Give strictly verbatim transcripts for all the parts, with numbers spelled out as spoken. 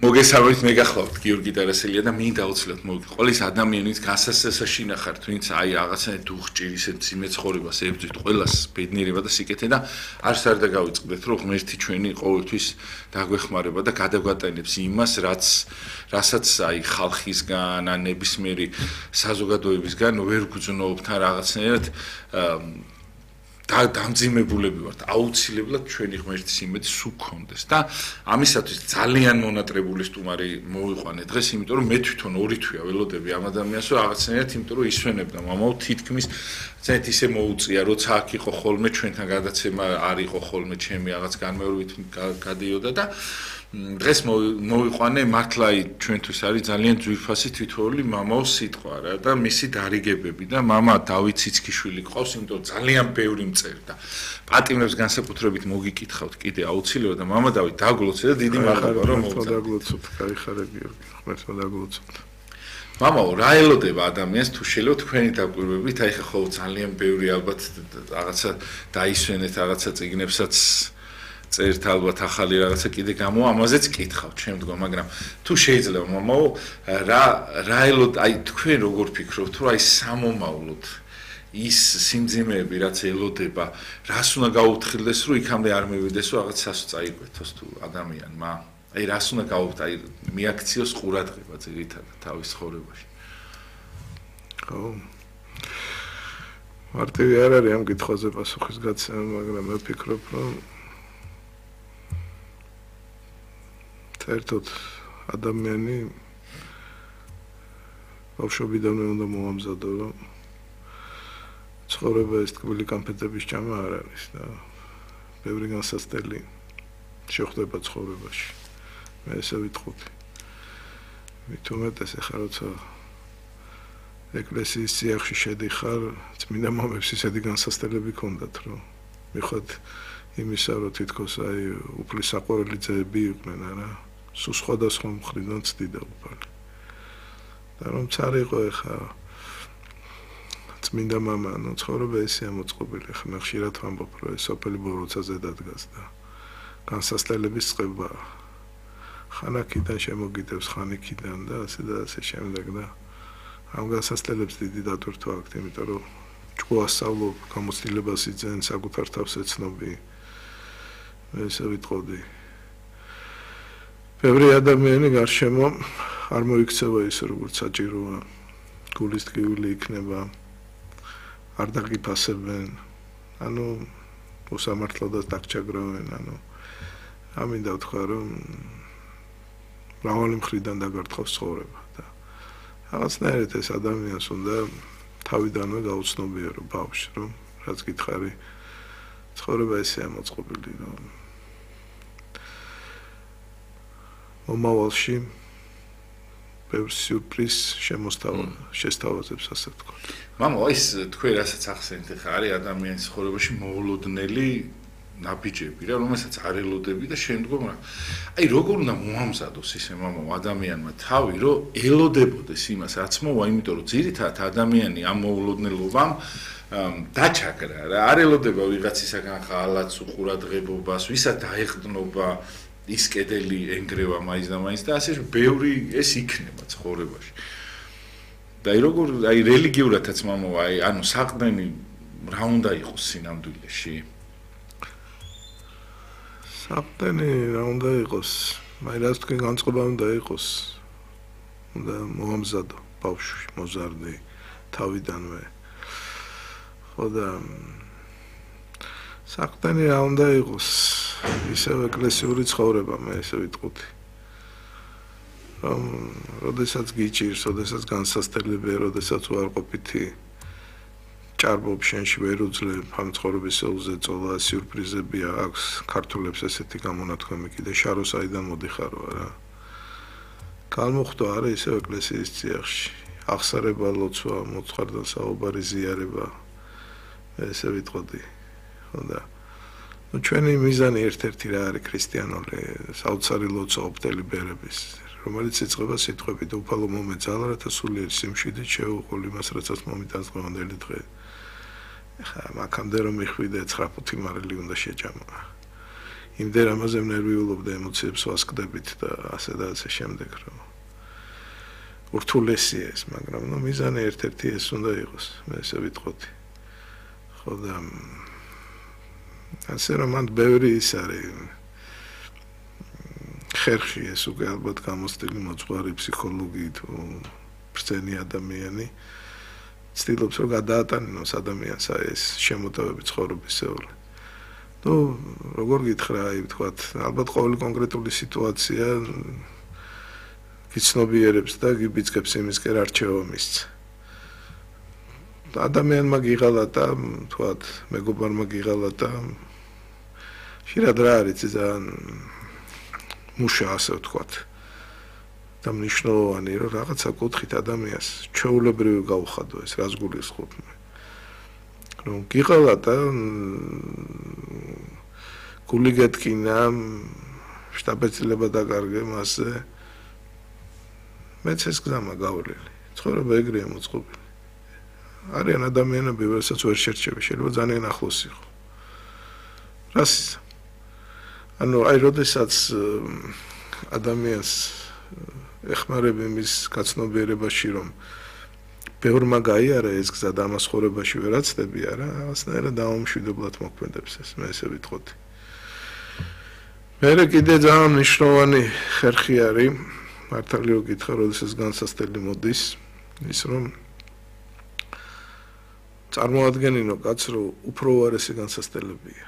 მოგესალმებით, მე გახლავთ გიორგი ტარასელია და მინდა აუცილებლად მოგი. Ყოველის ადამიანის გასასწრებაში ნახართ, ვინც აი რაღაცა დუხჭირ ისეთ სიმეცხოვრებას ებრძვით, ყველას ბედნიერება და სიკეთე და არც არ დაგავიწყდეთ, რომ ღმერთი ჩვენი ყოველთვის დაგვეხმარება და გადაგვატანებს იმას, რაც რასაც აი ხალხისგან, ან ნებისმიერი საზოგადოებისგან ვერ გვძნობთ ან რაღაცნაირად და დამძიმებულები ვართ აუცილებლად ჩვენი ღმერთის იმედი სულ გქონდეს და ამისათვის ძალიან მონატრებული სტუმარი მოვიყვანე დღეს, იმიტომ რომ მე თვითონ ორი თვეა ველოდები ამ ადამიანს, რომ რაღაცნაირად, იმიტომ რომ ისვენებდა მამაო თითქმის ზეთ ისე მოუწია, როცა აქ იყო ხოლმე ჩვენთან გადაცემა არ იყო ხოლმე ჩემი რაღაც განმეორებით გადიოდა და დღეს მოვიყვანე მართლა ჩვენთვის არის ძალიან ძვირფასი თითოეული მამაოს სიტყვა რა და მისი დარიგებები და მამა დავით ციცქიშვილი ყავს, იმიტომ რომ ძალიან ბევრი მწერდა. პატიმრებს განსაკუთრებით მოგიკითხავთ კიდე აუცილებლად და მამა დავით დაგლოცე და დიდი მადლობა რომ მოვწადეთ. დაგლოცოთ, გაიხარე გიორგი, ღმერთმა დაგლოცოთ. მამაო, რა ელოდება ადამიანს თუ შეიძლება თქვენი დაკვირვებით, აი ხო ძალიან ბევრი ალბათ რაღაცა დაისვენეთ, რაღაცა წიგნებსაც წერთ ალბათ ახალი რაღაცა კიდე გამო ამაზეც კითხავთ შემდგომ, მაგრამ თუ შეიძლება მამაო, რა რა ელოდ აი თქვენ როგორ ფიქრობთ, რომ აი სამომავლოდ ის სიმძიმეები რაც ელოდება, რას უნდა გაუფრთხილდეს, რომ იქამდე არ მივიდეს, რომ რაღაც სასწ წაიკვეთოს თუ ადამიანმა. აი რას უნდა გაუფრთხილდეს, აი მიაქციოს ყურადღება ძირითადად თავის ცხოვრებაში. ხო. მარტივი არ არის ამ კითხვაზე პასუხის გაცემა, მაგრამ მე ვფიქრობ, რომ საერთოდ ადამიანი ბავშვობიდანვე უნდა მოამზადო, რომ ცხოვრება ეს თბილი კანფეტების ჭამა არ არის და ბევრი განსასწრელი შეხვდება ცხოვრებაში. მე ესე ვიტყუდი. მით უმეტეს ახლა როცა ეკლესიის წიაღში შედიხარ, წმინდა მამებს ისეთი განსასწრელები ქონდათ, რომ მიხოთ იმისა, რომ თითქოს აი უფლის საყვარელი ძეები იყვნენ, არა? სულ სხვადასხვა მხრიდან ცდიდა უფალი. და რომ წარი იყო ახლა წმინდა მამა, ნუ ცხოვრება ისე მოწყობილი, ხმა ხშირად ვამბობ, რომ ეს სოფელი ბოროცა ზედადგას და განსასწრელების წყება ხანაკიდან შემოგიდევს ხანიკიდან და ასე და ასე შემდეგ და ამ განსასწრელებს დიდი დატვირთვა აქვს, იმიტომ რომ ჭკუასწავლობ, გამოცდილებას იძენ, საკუთარ თავს ეცნობი. მე ესე ვიტყოდი. ბევრი ადამიანი გარშემო არ მოიქცევა ის, როგორც საჭიროა. გულის ტკივილი იქნება, არ დაგიფასებენ, ანუ უსამართლოდაც დაგჭაგრავენ, ანუ ამინდა ვთქვა, რომ მრავალი მხრიდან დაგარტყავს ცხოვრება და რაღაცნაირად ეს ადამიანს უნდა თავიდანვე გაუცნობიერო ბავშვს, რომ რაც გითხარი, ცხოვრება ესეა მოწყობილი, რომ მომავალში ბევრ სიურპრიზ შემოსთავაზებს, ასე ვთქვა. მამაო, ის თქვენ რასაც ახსენეთ, ხა არის ადამიანის ცხოვრებაში მოულოდნელი ნაბიჯები რა, რომელსაც არ ელოდები და შემდგომ რა. აი როგორ უნდა მოამზადოს ისე მამაო ადამიანმა თავი, რომ ელოდებოდეს იმას, რაც მოვა, იმიტომ რომ ძირითადად ადამიანი ამ მოულოდნელობამ დაჩაგრა რა, არ ელოდება ვიღაცისაგან ხალაც უყურადღებობას, ვისაც დაეყრდნობა ის კედელი ენგრევა მაინც და მაინც და ასე ბევრი ეს იქნება ცხოვრებაში. და აი როგორ აი რელიგიურადაც მამაო, აი ანუ საყდენი რა უნდა იყოს სინამდვილეში? საყდენი რა უნდა იყოს? აი რაც თქვენ განწყობა უნდა იყოს. უნდა მოამზადო ბავშვი, მოზარდი თავიდანვე. ხო და საყდენი რა უნდა იყოს? ისევ ეკლესიური ცხოვრება, მე ესე ვიტყუდი. რომ როდესაც გიჭირს, როდესაც განსასწრებია, როდესაც უარყოფითი ჭარბობ შენში ვერ უძლებ ამ ცხოვრების ელზე წოლა, სიურპრიზებია აქვს ქართულებს ესეთი გამონათქვამი კიდე შარო საიდან მოდიხარო რა. განმოხტო არა ისევ ეკლესიის წიაღში. აღსარება ლოცვა, მოცხარდან საუბარი ზიარება. ესე ვიტყოდი. ხო და ნუ ჩვენი მიზანი ერთ-ერთი რა არის ქრისტიანული, საოცარი ლოცვა ოპტელი ბერების, რომელიც იწყება სიტყვებით უფალო მომეძალა, რათა სულიერი სიმშვიდით შეუყოლ იმას, რასაც მომიტანს დღევანდელი დღე. ხა მაგამდე რომ მიხვიდე ცხრა ფუთი მარილი უნდა შეჭამა. იმდენ ამაზე ნერვიულობდა ემოციებს ვასკდებით და ასე და ასე შემდეგ რომ ურთულესია ეს, მაგრამ ნუ მიზანი ერთ-ერთი ეს უნდა იყოს, მე ესე ვიტყოდი. ხო და ასე რომ მანდ ბევრი ის არის ხერხი ეს უკვე ალბათ გამოსტილი მოძღვარი ფსიქოლოგი თუ ბრძენი ადამიანი ცდილობს რომ გადაატანოს ადამიანს ეს შემოტევები ცხოვრებისეული. ნუ როგორ გითხრა, აი ვთქვათ, ალბათ ყოველი კონკრეტული სიტუაცია გიცნობიერებს და გიბიძგებს იმისკენ არჩევა მისცა. ადამიანმა გიღალატა, ვთქვათ, მეგობარმა გიღალატა ხშირად რა არის ძალიან მუშა ასე ვთქვათ და მნიშვნელოვანი რომ რაღაცა კუთხით ადამიანს ჩვეულებრივი გაუხადო ეს რას გულისხმობ რომ გიყავდა გული გეთკინა შტაბეცილება დაკარგე მასზე მეც ეს გზამა გავლილი ცხოვრება ეგრეა მოწყობილი არიან ადამიანები ვერსაც ვერ შერჩები შეიძლება ძალიან ახლოს იყო რას ანუ აი როდესაც ადამიანს ეხმარები მის გაცნობიერებაში რომ ბევრმა გაიარა ეს გზა და ამას ხორებაში ვერ აცდები არა რაღაცნაირად დაუმშვიდებლად მოქმედებს ეს მე ესე ვიტყოდი მე კიდე ძალიან მნიშვნელოვანი ხერხი არის მართალია გითხრა როდესაც განსასწრელი მოდის ის რომ წარმოადგენინო კაც რომ უფრო უარესი განსასწრელებია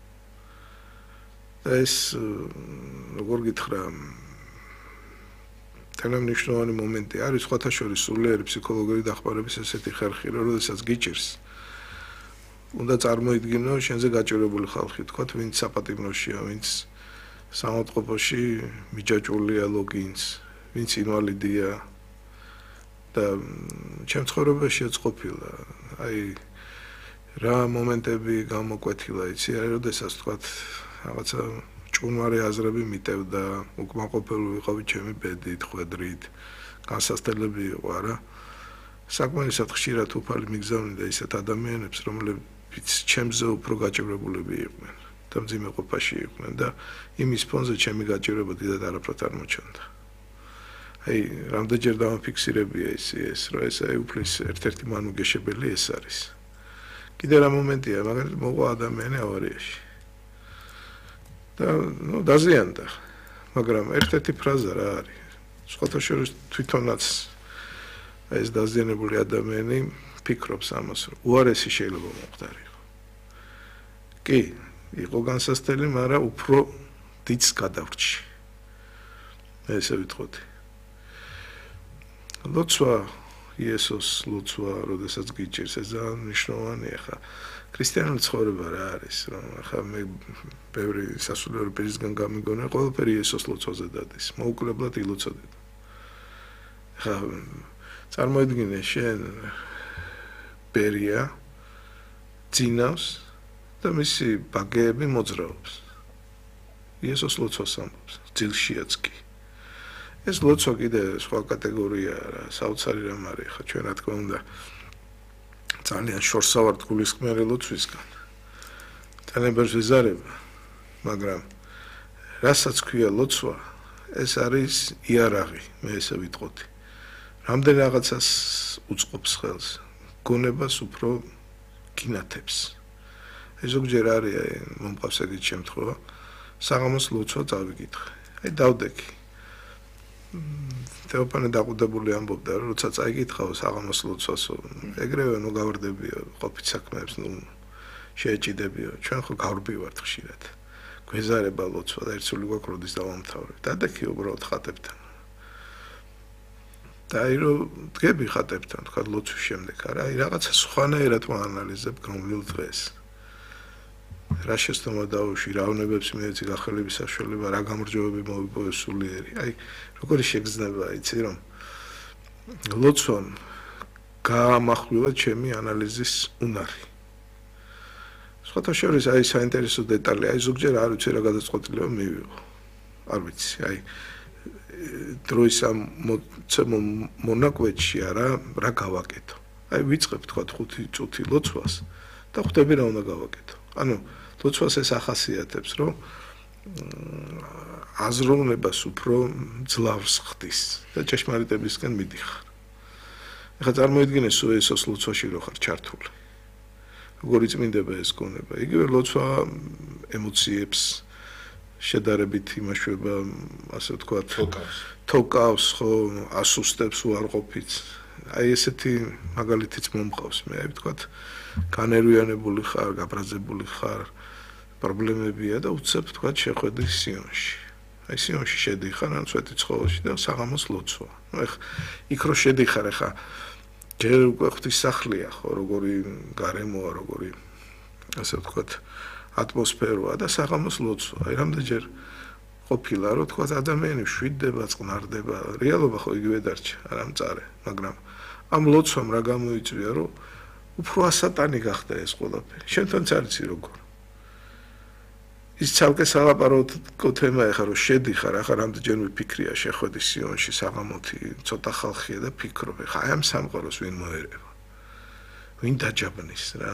და ეს როგორ გითხრა თანამშრომლოვანი მომენტი არის სხვათა შორის სულიერი ფსიქოლოგიური დახმარების ესეთი ხერხი რომ როდესაც გიჭირს უნდა წარმოიდგინო შენზე გაჭირებული ხალხი თქვა ვინც საპატიმროშია ვინც სამოწყობოში მიჯაჭვულია ლოგინს ვინც ინვალიდია და ჩემ ცხოვრებაში ეწყობილა აი რა მომენტები გამოკვეთილა იცი აი როდესაც თქვა რაღაცა ჭუნვარი აზრები მიტევდა უკმაყოფილო ვიყავი ჩემი ბედით ხვედრით განსასწრებელი იყო არა საკმარისად ხშირად უფალი მიგზავნიდა ისეთ ადამიანებს რომლებიც ჩემზე უფრო გაჭირებულები იყვნენ და მძიმე ყოფაში იყვნენ და იმის ფონზე ჩემი გაჭირება დიდად არაფრად არ მოჩანდა აი რამდენჯერ დამაფიქსირებია ის ეს რომ ეს აი უფლის ერთ-ერთი მანუგეშებელი ეს არის კიდე რა მომენტია მაგალითად მოყვა ადამიანი ავარიაში და ნუ დაზიანდა მაგრამ ერთ-ერთი ფრაზა რა არის სხვათა შორის თვითონაც ეს დაზიანებული ადამიანი ფიქრობს ამას რომ უარესი შეიძლება მოხდარიყო კი იყო განსასწრელი მაგრამ უფრო დიდს გადავრჩი ესე ვიტყოდი ლოცვა იესოს ლოცვა როდესაც გიჭირს ეს ძალიან მნიშვნელოვანია ხა ქრისტიანული ცხოვრება რა არის რომ ახლა მე ბევრი სასულიერო პირისგან გამიგონა ყველაფერი იესოს ლოცვაზე დადის მოუკლებლად ილოცოდეთ ხა წარმოიდგინე შენ ბერია ძინავს და მისი ბაგეები მოძრაობს იესოს ლოცვას ამბობს ძილშიაც კი ეს ლოცვა კიდე სხვა კატეგორიაა რა საოცარი რამ არის ხა ჩვენ რა თქმა უნდა ძალიან შორსავართ გულისხმიერი ლოცვისგან ძალიან ბევრს ვიზარება მაგრამ რასაც ქვია ლოცვა ეს არის იარაღი მე ესე ვიტყოდი რამდენ რაღაცას უწყობს ხელს გონებას უფრო გინათებს ეს ზოგჯერ არის მომყავს ეგეთი შემთხვევა საღამოს ლოცვა წავიკითხე აი დავდექი თეოპანე დაყუდებული ამბობდა რომ როცა წაიკითხავ საღამოს ლოცვასო ეგრევე ნუ გავარდებიო ყოფით საქმეებს ნუ შეეჭიდებიო ჩვენ ხო გავრბივართ ხშირად გვეზარება ლოცვა და ერთსული გვაქვს როდის დავამთავრებ დადექი უბრალოდ ხატებთან და აი რომ დგები ხატებთან თქვა ლოცვის შემდეგ არა აი რაღაცა სხვანაირად მოანალიზებ გრომვილ დღეს რა შეცდომა დაუშვი რა უნებებს მიეცი გახელების საშუალება რა გამარჯვებები მოვიპოვე სულიერი აი როგორი შეგრძნება იცი რომ ლოცვამ გაამახვილა ჩემი ანალიზის უნარი სხვათა შორის აი საინტერესო დეტალი აი ზოგჯერ არ ვიცი რა გადაწყვეტილება მივიღო არ ვიცი აი დროის ამ მონაკვეთში არა რა გავაკეთო აი ვიწყებ თქვა ხუთი წუთი ლოცვას და ხვდები რა უნდა გავაკეთო ანუ ლოცვას ეს ახასიათებს რომ აზროვნებას უფრო ძლავს ხდის და ჭეშმარიტებისკენ მიდიხარ. ეხლა წარმოიდგინე სუესოს ლოცვაში რო ხარ ჩართული. როგორი წმინდება ეს გონება. იგივე ლოცვა ემოციებს შედარებით იმაშვება, ასე ვთქვათ, თოკავს. თოკავს, ხო, ასუსტებს უარყოფით. აი ესეთი მაგალითიც მომყავს. მე აი ვთქვათ, განერვიანებული ხარ, გაბრაზებული ხარ, პრობლემებია და უცებ ვთქვათ შეხვედი სიონში. აი სიონში შედიხარ ან სვეტი ცხოველში და საღამოს ლოცვა. ნუ ეხ იქ რო შედიხარ ეხა ჯერ უკვე ღვთისახლია ხო, როგორი გარემოა, როგორი ასე ვთქვათ ატმოსფეროა და საღამოს ლოცვა. აი რამდენჯერ ყოფილა რომ თქვათ ადამიანი შვიდდება, წყნარდება, რეალობა ხო იგივე დარჩა, არა მწარე, მაგრამ ამ ლოცვამ რა გამოიწვია, რომ უფრო ასატანი გახდა ეს ყველაფერი. შენთანაც არიცი როგორ. ის ცალკე სალაპარაკო თემა ეხა რომ შედიხარ, ახლა რამდენჯერ მიფიქრია შეხვედი სიონში საღამოთი, ცოტა ხალხია და ფიქრობ, ეხა აი ამ სამყაროს ვინ მოერევა? ვინ დაჯაბნის რა?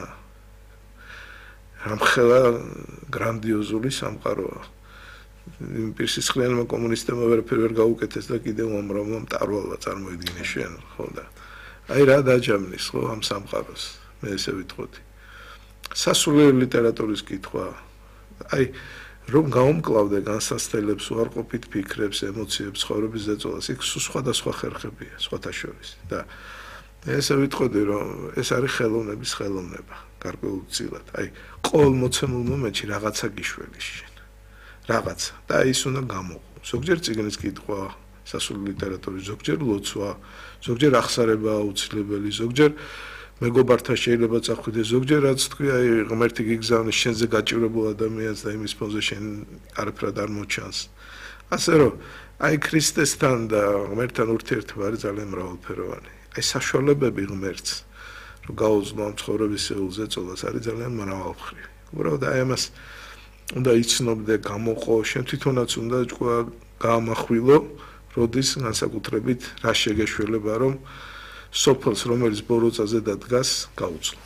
რამხელა გრანდიოზული სამყაროა. იმ პირსისხლიანმა კომუნისტებმა ვერაფერ ვერ გაუკეთეს და კიდევ უამრავმა მტარვალმა წარმოიდგინე შენ, ხო და აი რა დაჯამნის ხო ამ სამყაროს, მე ესე ვიტყოდი. სასულიერო ლიტერატურის კითხვა, აი რომ გაუმკლავდე განსასწრებს, უარყოფით ფიქრებს, ემოციებს, ცხოვრების ზეწოლას, იქ სხვადასხვა ხერხებია, სხვათა შორის და ესე ვიტყოდი, რომ ეს არის ხელოვნების ხელოვნება, გარკვეულწილად. აი ყოველ მოცემულ მომენტში რაღაცა გიშველი შენ. რაღაცა და ის უნდა გამოყო. ზოგჯერ წიგნის კითხვა, სასულიერო ლიტერატურის, ზოგჯერ ლოცვა, ზოგჯერ აღსარება აუცილებელი, ზოგჯერ მეგობართან შეიძლება წახვიდე, ზოგჯერ რაც თქვი, აი ღმერთი გიგზავნის შენზე გაჭირებულ ადამიანს და იმის ფონზე შენ არაფრად არ მოჩანს. ასე რომ, აი ქრისტესთან და ღმერთთან ურთიერთობა არის ძალიან მრავალფეროვანი. აი საშუალებები ღმერთს რომ გაუძლო ამ ცხოვრების ზეწოლას არის ძალიან მრავალმხრივი. უბრალოდ აი ამას უნდა იცნობდე, გამოყო, შენ თვითონაც უნდა თქვა გაამახვილო, როდის განსაკუთრებით რა შეგეშველება, რომ სოფელს, რომელიც ბოროტაზე დადგას, გაუძლო.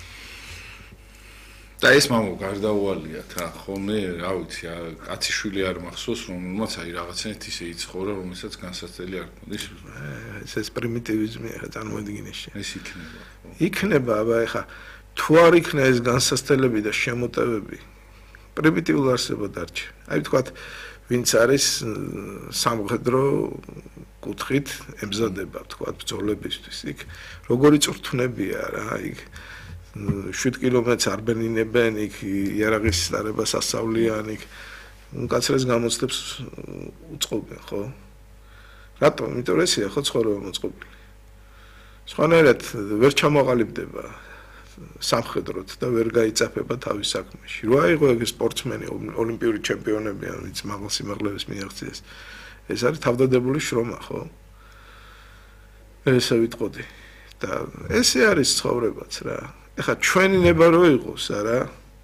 და ეს მამო გარდაუვალია თა, ხოლმე, რა ვიცი, კაციშვილი არ მახსოვს, რომელმაც აი რაღაცნაირად ისე იცხოვრა, რომელსაც განსაცდელი არ ქონდეს. ეს ეს პრიმიტივიზმია, ხა წარმოიდგინე შენ. ეს იქნება. იქნება, აბა ეხა თუ არ იქნება ეს განსაცდელები და შემოტევები, პრიმიტიულ არსება დარჩა. აი ვთქვათ, ვინც არის სამხედრო კუთხით ემზადება, ვთქვათ, ბრძოლებისთვის. იქ როგორი წვრთნებია რა, იქ შვიდ კილომეტრს არ ბენინებენ, იქ იარაღის დარებას ასავლიან, იქ უკაცრეს გამოცდებს უწყობენ, ხო? რატომ? იმიტომ რომ ესეა ხო ცხოვრება მოწყობილი. სხვანაირად ვერ ჩამოყალიბდება სამხედროთ და ვერ გაიწაფება თავის საქმეში. რო აიღო ეგ სპორტსმენი, ოლიმპიური ჩემპიონები, ვინც მაღალ სიმაღლეებს მიაღწიეს. ეს არის თავდადებული შრომა, ხო? ესე ვიტყოდი. და ესე არის ცხოვრებაც რა. ეხლა ჩვენი ნება რო იყოს, არა?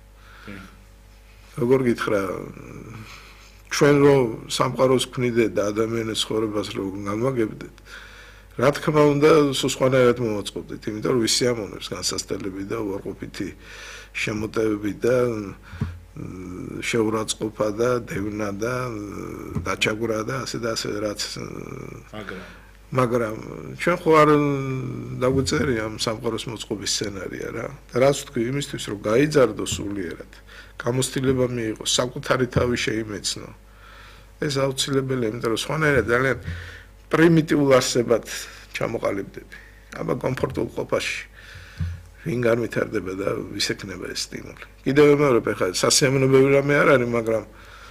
როგორ გითხრა, ჩვენ რო სამყაროს ქმნიდეთ და ადამიანის ცხოვრებას რო განვაგებდეთ, რა თქმა უნდა, სხვანაირად მომოწყობდით, იმიტომ რომ ვისიამოვნებს განსასწრებელი და უარყოფითი შემოტევები და შეურაცხყოფა და დევნა და დაჩაგვრა და ასე და ასე რაც მაგრამ მაგრამ ჩვენ ხო არ დაგვიწერია ამ სამყაროს მოწყობის სცენარია რა და რაც თქვი იმისთვის რომ გაიძარდო სულიერად გამოცდილება მიიღო საკუთარი თავი შეიმეცნო ეს აუცილებელია იმიტომ რომ სხვანაირად ძალიან პრიმიტიულ არსებად ჩამოყალიბდები აბა კომფორტულ ყოფაში ვინ განვითარდება და ვის ეკნება ეს სტიმული კიდევ მეორე ხა სასიამოვნებელი რამე არ არის მაგრამ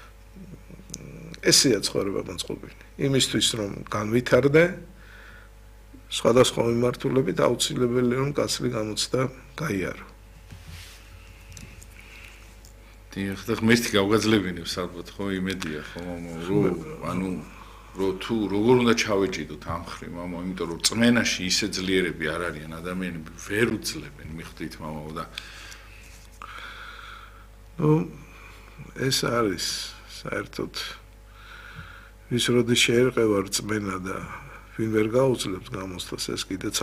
ესეა ცხოვრება მოწყობილი იმისთვის რომ განვითარდე სხვადასხვა მიმართულებით აუცილებელია რომ კაცრი გამოცდა გაიარო დიახ და ღმერთი გავგაძლებინებს ალბათ ხო იმედია ხო მამო რომ ანუ რო თუ როგორ უნდა ჩავეჭიდოთ ამ ხრი მამო იმიტომ რომ წმენაში ისე ძლიერები არ არიან ადამიანები ვერ უძლებენ მიხვდით მამო და ნუ ეს არის საერთოდ ვის როდის შეერყევა რწმენა და ვინ ვერ გაუძლებს გამოცდას ეს კიდე